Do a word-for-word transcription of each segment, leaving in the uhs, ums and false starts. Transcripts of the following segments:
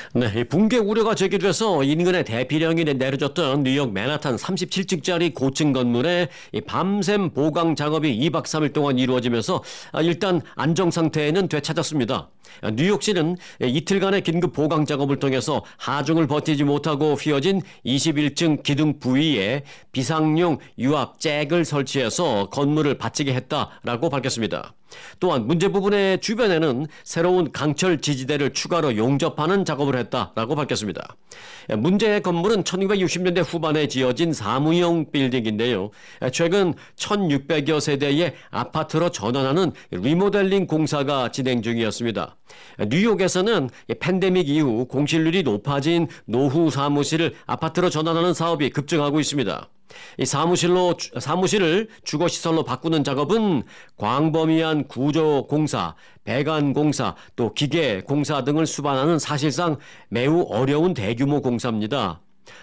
네, 이 붕괴 우려가 제기돼서 인근에 대피령이 내려졌던 뉴욕 맨하탄 삼십칠 층짜리 고층 건물에 이 밤샘 보강 작업이 이 박 삼 일 동안 이루어지면서 일단 안정 상태에는 되찾았습니다. 뉴욕시는 이틀간의 긴급 보강 작업을 통해서 하중을 버티지 못하고 휘어진 이십일 층 기둥 부위에 비상용 유압 잭을 설치해서 건물을 받치게 했다라고 밝혔습니다. 또한 문제 부분의 주변에는 새로운 강철 지지대를 추가로 용접하는 작업을 했다라고 밝혔습니다. 문제의 건물은 천구백육십 년대 후반에 지어진 사무용 빌딩인데요. 최근 천육백여 세대의 아파트로 전환하는 리모델링 공사가 진행 중이었습니다. 뉴욕에서는 팬데믹 이후 공실률이 높아진 노후 사무실을 아파트로 전환하는 사업이 급증하고 있습니다. 이 사무실로 사무실을 주거시설로 바꾸는 작업은 광범위한 구조 공사, 배관 공사, 또 기계 공사 등을 수반하는 사실상 매우 어려운 대규모 공사입니다.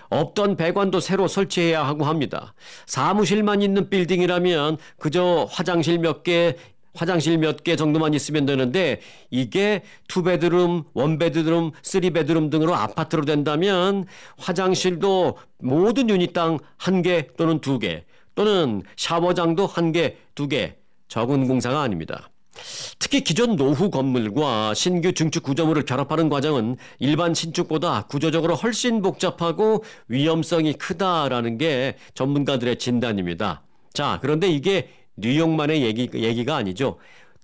없던 배관도 새로 설치해야 하고 합니다. 사무실만 있는 빌딩이라면 그저 화장실 몇 개, 화장실 몇 개 정도만 있으면 되는데 이게 투베드룸, 원베드룸, 쓰리베드룸 등으로 아파트로 된다면 화장실도 모든 유닛당 한 개 또는 두 개 또는 샤워장도 한 개, 두 개 적은 공사가 아닙니다. 특히 기존 노후 건물과 신규 증축 구조물을 결합하는 과정은 일반 신축보다 구조적으로 훨씬 복잡하고 위험성이 크다라는 게 전문가들의 진단입니다. 자, 그런데 이게 뉴욕만의 얘기, 얘기가 아니죠.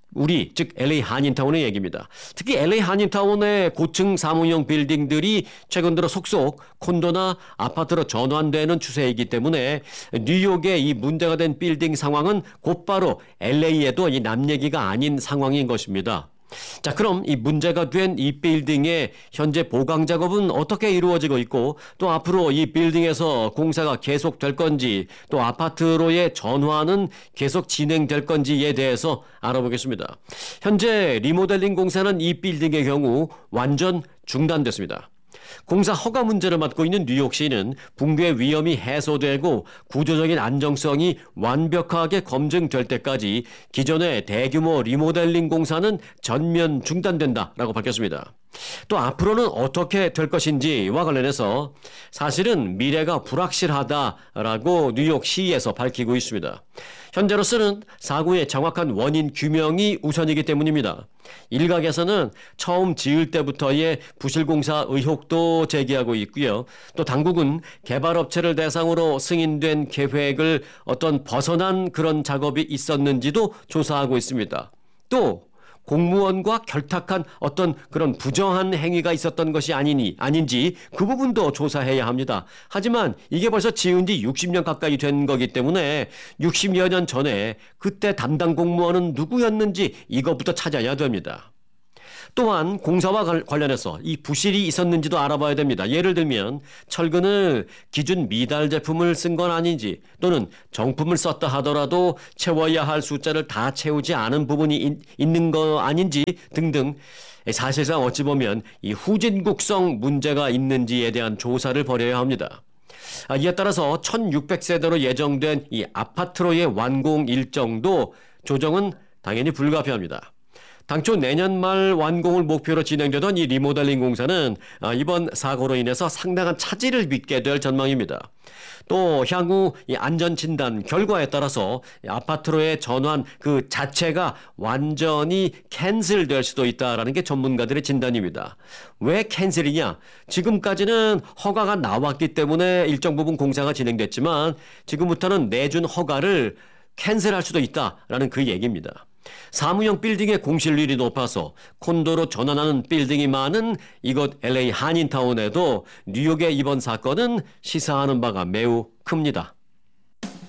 우리 즉 엘에이 한인타운의 얘기입니다. 특히 엘에이 한인타운의 고층 사무용 빌딩들이 최근 들어 속속 콘도나 아파트로 전환되는 추세이기 때문에 뉴욕의 이 문제가 된 빌딩 상황은 곧바로 엘에이에도 이 남 얘기가 아닌 상황인 것입니다. 자, 그럼 이 문제가 된 이 빌딩의 현재 보강 작업은 어떻게 이루어지고 있고 또 앞으로 이 빌딩에서 공사가 계속될 건지 또 아파트로의 전환은 계속 진행될 건지에 대해서 알아보겠습니다. 현재 리모델링 공사는 이 빌딩의 경우 완전 중단됐습니다. 공사 허가 문제를 맡고 있는 뉴욕시는 붕괴 위험이 해소되고 구조적인 안정성이 완벽하게 검증될 때까지 기존의 대규모 리모델링 공사는 전면 중단된다라고 밝혔습니다. 또 앞으로는 어떻게 될 것인지와 관련해서 사실은 미래가 불확실하다라고 뉴욕시에서 밝히고 있습니다. 현재로서는 사고의 정확한 원인 규명이 우선이기 때문입니다. 일각에서는 처음 지을 때부터의 부실공사 의혹도 제기하고 있고요. 또 당국은 개발업체를 대상으로 승인된 계획을 어떤 벗어난 그런 작업이 있었는지도 조사하고 있습니다. 또 공무원과 결탁한 어떤 그런 부정한 행위가 있었던 것이 아니니 아닌지 그 부분도 조사해야 합니다. 하지만 이게 벌써 지은 지 육십 년 가까이 된 거기 때문에 육십여 년 전에 그때 담당 공무원은 누구였는지 이것부터 찾아야 됩니다. 또한 공사와 관련해서 이 부실이 있었는지도 알아봐야 됩니다. 예를 들면 철근을 기준 미달 제품을 쓴 건 아닌지 또는 정품을 썼다 하더라도 채워야 할 숫자를 다 채우지 않은 부분이 있, 있는 거 아닌지 등등 사실상 어찌 보면 이 후진국성 문제가 있는지에 대한 조사를 벌여야 합니다. 이에 따라서 천육백 세대로 예정된 이 아파트로의 완공 일정도 조정은 당연히 불가피합니다. 당초 내년 말 완공을 목표로 진행되던 이 리모델링 공사는 이번 사고로 인해서 상당한 차질을 빚게 될 전망입니다. 또 향후 이 안전진단 결과에 따라서 아파트로의 전환 그 자체가 완전히 캔슬될 수도 있다라는 게 전문가들의 진단입니다. 왜 캔슬이냐? 지금까지는 허가가 나왔기 때문에 일정 부분 공사가 진행됐지만 지금부터는 내준 허가를 캔슬할 수도 있다라는 그 얘기입니다. 사무용 빌딩의 공실률이 높아서 콘도로 전환하는 빌딩이 많은 이곳 엘에이 한인타운에도 뉴욕의 이번 사건은 시사하는 바가 매우 큽니다.